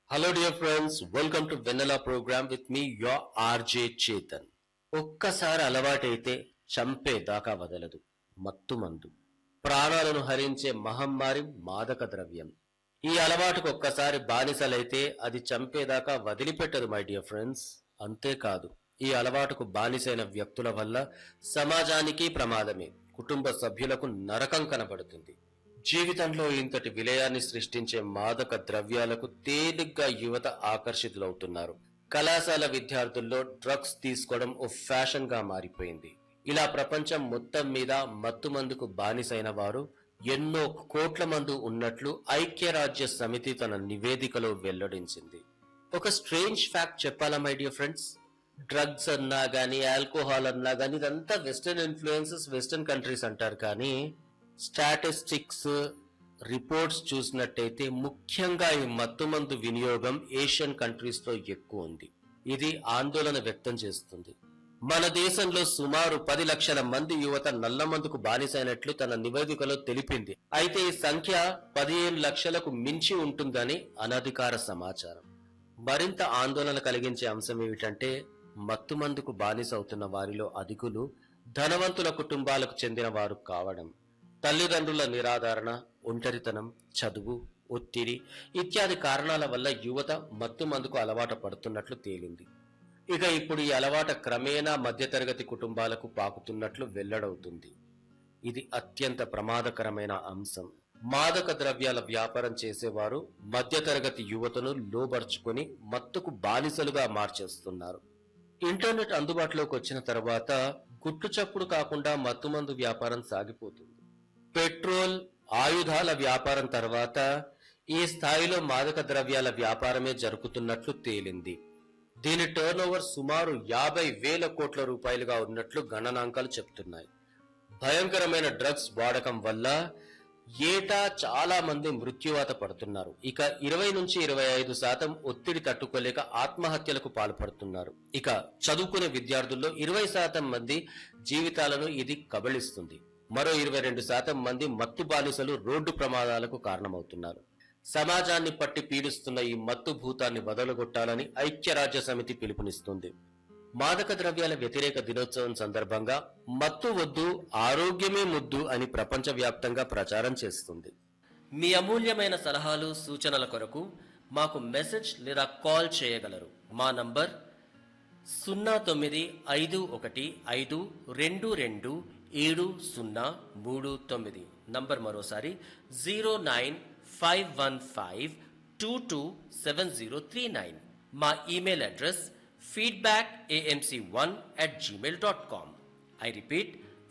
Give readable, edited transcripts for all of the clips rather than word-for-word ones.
Hello dear friends, welcome to Vanilla program with me your RJ Chetan. ఒక్కసారి అలవాటైతే చంపేదాకా వదలదు మత్తు మందు. ప్రాణాలను హరించే మహమ్మారి మాదక ద్రవ్యం. ఈ అలవాటుకు ఒక్కసారి బానిసలైతే అది చంపేదాకా వదిలిపెట్టదు మై డియర్ ఫ్రెండ్స్. అంతేకాదు ఈ అలవాటుకు బానిసైన వ్యక్తుల వల్ల సమాజానికి ప్రమాదమే, కుటుంబ సభ్యులకు నరకం కనబడుతుంది. జీవితంలో ఇంతటి విలయాన్ని సృష్టించే మాదక ద్రవ్యాలకు తేలిగ్గా యువత ఆకర్షితులవుతున్నారు. కళాశాల విద్యార్థుల్లో డ్రగ్స్ తీసుకోవడం ఓ ఫ్యాషన్ గా మారిపోయింది. ఇలా ప్రపంచం మొత్తం మీద మత్తుమందుకు బానిసైన వారు ఎన్నో కోట్ల మంది ఉన్నట్లు ఐక్యరాజ్య సమితి తన నివేదికలో వెల్లడించింది. ఒక స్ట్రేంజ్ ఫ్యాక్ట్ చెప్పాలా మై డియర్ ఫ్రెండ్స్, డ్రగ్స్ అన్నా గానీ ఆల్కహాల్ అన్నా గానీ ఇదంతా వెస్టర్న్ ఇన్ఫ్లుయెన్సెస్, వెస్టర్న్ కంట్రీస్ అంటారు. కానీ స్టాటిస్టిక్స్ రిపోర్ట్స్ చూసినట్టయితే ముఖ్యంగా ఈ మత్తుమందు వినియోగం ఏషియన్ కంట్రీస్ లో ఎక్కువ ఉంది. ఇది ఆందోళన వ్యక్తం చేస్తుంది. మన దేశంలో సుమారు 10 లక్షల మంది యువత నల్లమందుకు బానిసైనట్లు తన నివేదికలో తెలిపింది. అయితే ఈ సంఖ్య 15 లక్షలకు మించి ఉంటుందని అనధికార సమాచారం. మరింత ఆందోళన కలిగించే అంశం ఏమిటంటే, మత్తుమందుకు బానిస అవుతున్న వారిలో అధికులు ధనవంతుల కుటుంబాలకు చెందిన వారు కావడం. తల్లిదండ్రుల నిరాదరణ, ఒంటరితనం, చదువు, ఒత్తిడి ఇత్యాది కారణాల వల్ల యువత మత్తుమందుకు అలవాటు పడుతున్నట్లు తేలింది. ఇక ఇప్పుడు ఈ అలవాటు క్రమేణా మధ్యతరగతి కుటుంబాలకు పాకుతున్నట్లు వెల్లడవుతుంది. ఇది అత్యంత ప్రమాదకరమైన అంశం. మాదక ద్రవ్యాల వ్యాపారం చేసేవారు మధ్యతరగతి యువతను లోబర్చుకొని మత్తుకు బానిసలుగా మార్చేస్తున్నారు. ఇంటర్నెట్ అందుబాటులోకి వచ్చిన తర్వాత గుట్టు చప్పుడు కాకుండా మత్తుమందు వ్యాపారం సాగిపోతుంది. పెట్రోల్, ఆయుధాల వ్యాపారం తర్వాత ఈ స్థాయిలో మాదక ద్రవ్యాల వ్యాపారమే జరుగుతున్నట్లు తేలింది. దీని టర్నోవర్ సుమారు 50,000 కోట్ల రూపాయలుగా ఉన్నట్లు గణనాంకాలు చెప్తున్నాయి. భయంకరమైన డ్రగ్స్ వాడకం వల్ల ఏటా చాలా మంది మృత్యువాత పడుతున్నారు. ఇక 20 నుంచి 25% ఒత్తిడి తట్టుకోలేక ఆత్మహత్యలకు పాల్పడుతున్నారు. ఇక చదువుకునే విద్యార్థుల్లో 20% మంది జీవితాలను ఇది కబళిస్తుంది. మరో 22% మంది మత్తు బానిసలు రోడ్డు ప్రమాదాలకు కారణమవుతున్నారు. సమాజాన్ని పట్టి పీడిస్తున్న ఈ మత్తు భూతాన్ని వదలగొట్టాలని ఐక్యరాజ్య సమితి పిలుపునిస్తుంది. మాదక ద్రవ్యాల వ్యతిరేక దినోత్సవం సందర్భంగా మత్తు వద్దు, ఆరోగ్యమే ముద్దు అని ప్రపంచవ్యాప్తంగా ప్రచారం చేస్తుంది. మీ అమూల్యమైన సలహాలు, సూచనల కొరకు మాకు మెసేజ్ లేదా కాల్ చేయగలరు. మా నంబర్ 0951522739. నంబర్ మరోసారి 0951522739. మా email address feedbackamc1@gmail.com. I repeat,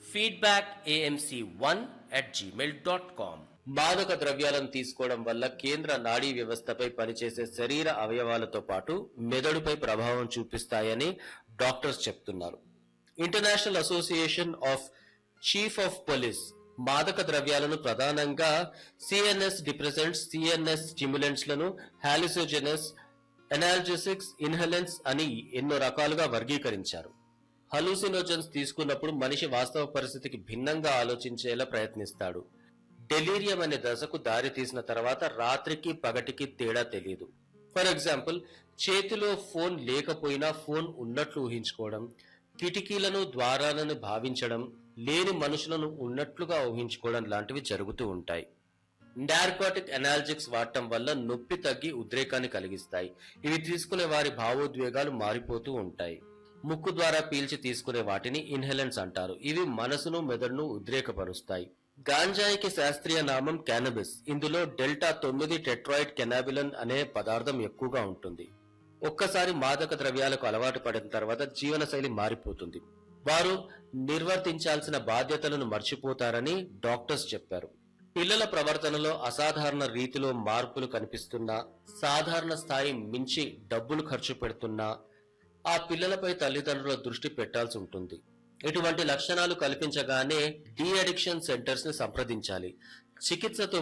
feedbackamc1@gmail.com. మాదక ద్రవ్యాలను తీసుకోవడం వల్ల కేంద్ర నాడీ వ్యవస్థపై పనిచేసే శరీర అవయవాలతో పాటు మెదడుపై ప్రభావం చూపిస్తాయని డాక్టర్స్ చెప్తున్నారు. International association of chief of police మాదక ద్రవ్యాలను ప్రధానంగా సిఎన్ఎస్ డిప్రెసెంట్స్, సిఎన్ఎస్ స్టిమ్యులెంట్స్ లను హాలిసోజెనస్, ఎనాల్జెసిక్స్, ఇన్హెలెంట్స్ అని ఎన్నో రకాలుగా వర్గీకరించారు. హలూసినోజన్స్ తీసుకున్నప్పుడు మనిషి వాస్తవ పరిస్థితికి భిన్నంగా ఆలోచించేలా ప్రయత్నిస్తాడు. డెలీరియం అనే దశకు దారి తీసిన తర్వాత రాత్రికి పగటికి తేడా తెలియదు. ఫర్ ఎగ్జాంపుల్, చేతిలో ఫోన్ లేకపోయినా ఫోన్ ఉన్నట్లు ఊహించుకోవడం, కిటికీలను, ద్వారాలను భావించడం, లేని మనుషులను ఉన్నట్లుగా ఊహించుకోవడం లాంటివి జరుగుతూ ఉంటాయి. నార్కోటిక్ అనాల్జిక్స్ వాడటం వల్ల నొప్పి తగ్గి ఉద్రేకాన్ని కలిగిస్తాయి. ఇవి తీసుకునే వారి భావోద్వేగాలు మారిపోతూ ఉంటాయి. ముక్కు ద్వారా పీల్చి తీసుకునే వాటిని ఇన్హెలెంట్స్ అంటారు. ఇవి మనసును, మెదడును ఉద్రేకపరుస్తాయి. గాంజాయికి శాస్త్రీయ నామం క్యానబిస్. ఇందులో డెల్టా-9 టెట్రాయిడ్ కెనాబిలన్ అనే పదార్థం ఎక్కువగా ఉంటుంది. ఒక్కసారి మాదక ద్రవ్యాలకు అలవాటు పడిన తర్వాత జీవనశైలి మారిపోతుంది. వారు నిర్వర్తించాల్సిన బాధ్యతలను మర్చిపోతారని డాక్టర్స్ చెప్పారు. పిల్లల ప్రవర్తనలో అసాధారణ రీతిలో మార్పులు కనిపిస్తున్నా, సాధారణ స్థాయి మించి డబ్బులు ఖర్చు పెడుతున్నా ఆ పిల్లలపై తల్లిదండ్రుల దృష్టి పెట్టాల్సి ఉంటుంది. ఇటువంటి లక్షణాలు కల్పించగానే డీ అడిక్షన్ సెంటర్స్ ని సంప్రదించాలి. చికిత్సతో